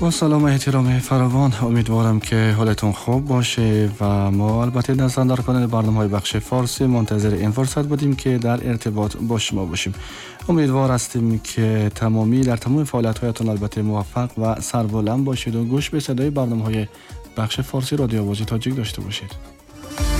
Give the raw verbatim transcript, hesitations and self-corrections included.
با سلام و احترام فراوان، امیدوارم که حالتون خوب باشه و ما البته در صندوق کننده برنامه‌های بخش فارسی منتظر این فرصت بودیم که در ارتباط با شما باشیم. امیدوار هستیم که تمامی در تمام فعالیت‌هایتون البته موفق و سربلند باشید و گوش به صدای برنامه‌های بخش فارسی رادیو آواز تاجیک داشته باشید.